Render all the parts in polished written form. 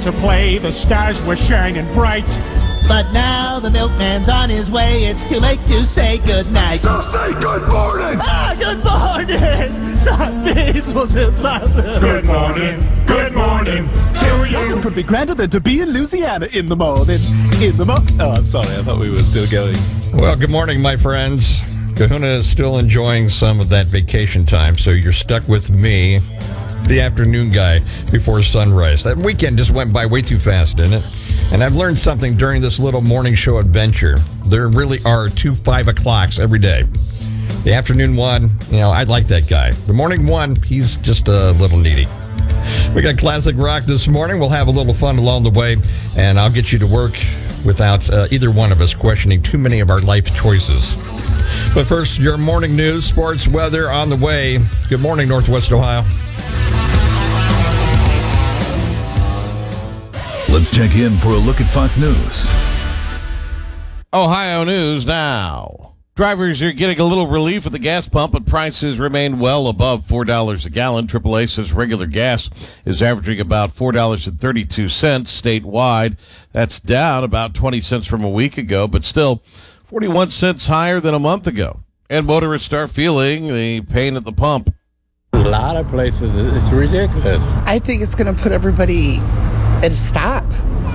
to play, the stars were shining bright. But now the milkman's on his way, it's too late to say goodnight. So say good morning! Good morning! Some people's his mother. Good morning to you. It could be grander than to be in Louisiana in the morning. Oh, I'm sorry, I thought we were still going. Well, good morning, my friends. Kahuna is still enjoying some of that vacation time, so you're stuck with me, the afternoon guy, before sunrise. That weekend just went by way too fast, didn't it? And I've learned something during this little morning show adventure. There really are 2 5 o'clocks every day. The afternoon one, I like that guy. The morning one, he's just a little needy. We got classic rock this morning. We'll have a little fun along the way, and I'll get you to work without either one of us questioning too many of our life choices. But first, your morning news, sports, weather on the way. Good morning, Northwest Ohio. Let's check in for a look at Fox News. Ohio news now. Drivers are getting a little relief at the gas pump, but prices remain well above $4 a gallon. AAA says regular gas is averaging about $4.32 statewide. That's down about 20 cents from a week ago, but still 41 cents higher than a month ago. And motorists are feeling the pain at the pump. A lot of places, it's ridiculous. I think it's going to put everybody at a stop.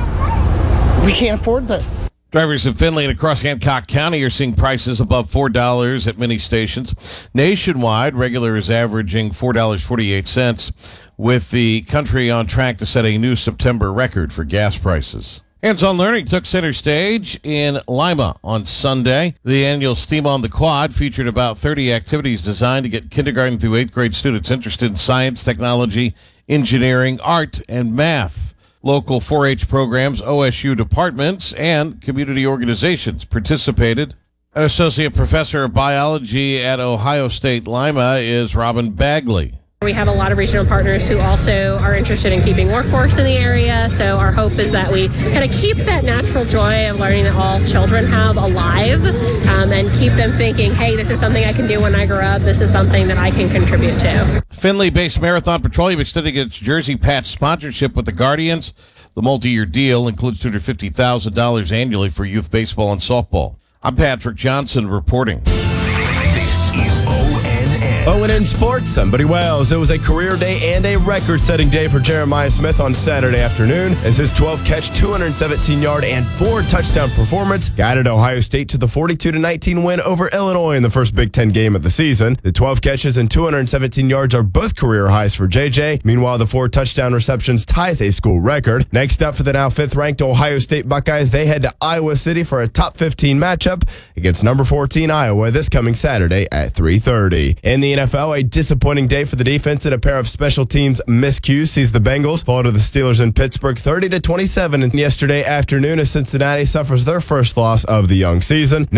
We can't afford this. Drivers in Findlay and across Hancock County are seeing prices above $4 at many stations. Nationwide, regular is averaging $4.48, with the country on track to set a new September record for gas prices. Hands-on Learning took center stage in Lima on Sunday. The annual STEAM on the Quad featured about 30 activities designed to get kindergarten through 8th grade students interested in science, technology, engineering, art, and math. Local 4-H programs, OSU departments, and community organizations participated. An associate professor of biology at Ohio State Lima is Robin Bagley. We have a lot of regional partners who also are interested in keeping workforce in the area, so our hope is that we kind of keep that natural joy of learning that all children have alive, and keep them thinking, hey, this is something I can do when I grow up, this is something that I can contribute to. Findlay-based Marathon Petroleum extending its jersey patch sponsorship with the Guardians. The multi-year deal includes $250,000 annually for youth baseball and softball. I'm Patrick Johnson reporting. This is ONN Sports, I'm Buddy Wells. It was a career day and a record-setting day for Jeremiah Smith on Saturday afternoon as his 12-catch, 217-yard, and 4-touchdown performance guided Ohio State to the 42-19 win over Illinois in the first Big Ten game of the season. The 12 catches and 217 yards are both career highs for JJ. Meanwhile, the 4-touchdown receptions ties a school record. Next up for the now 5th-ranked Ohio State Buckeyes, they head to Iowa City for a top 15 matchup against number 14 Iowa this coming Saturday at 3:30. In the NFL, a disappointing day for the defense and a pair of special teams miscues sees the Bengals fall to the Steelers in Pittsburgh 30-27 yesterday afternoon as Cincinnati suffers their first loss of the young season.